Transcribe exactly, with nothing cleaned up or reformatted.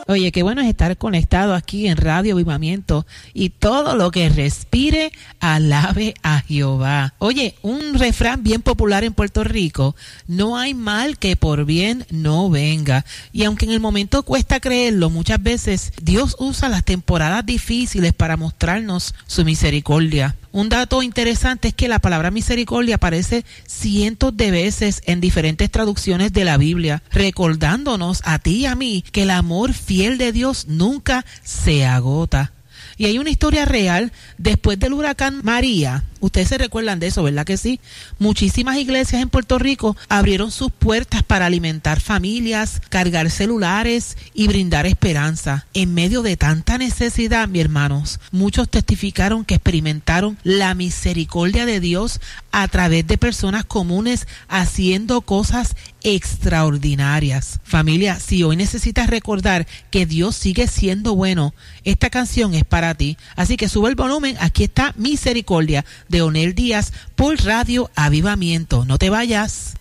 Oye, qué bueno es estar conectado aquí en Radio Avivamiento y todo lo que respire, alabe a Jehová. Oye, un refrán bien popular en Puerto Rico: no hay mal que por bien no venga. Y aunque en el momento cuesta creerlo, muchas veces Dios usa las temporadas difíciles para mostrarnos su misericordia. Un dato interesante es que la palabra misericordia aparece cientos de veces en diferentes traducciones de la Biblia, recordándonos a ti y a mí que el amor fiel de Dios nunca se agota. Y hay una historia real. Después del huracán María, ustedes se recuerdan de eso, ¿verdad que sí? Muchísimas iglesias en Puerto Rico abrieron sus puertas para alimentar familias, cargar celulares y brindar esperanza. En medio de tanta necesidad, mis hermanos, muchos testificaron que experimentaron la misericordia de Dios a través de personas comunes haciendo cosas extraordinarias. Familia, si hoy necesitas recordar que Dios sigue siendo bueno, esta canción es para ti. Así que sube el volumen. Aquí está Misericordia de Onel Díaz por Radio Avivamiento. No te vayas.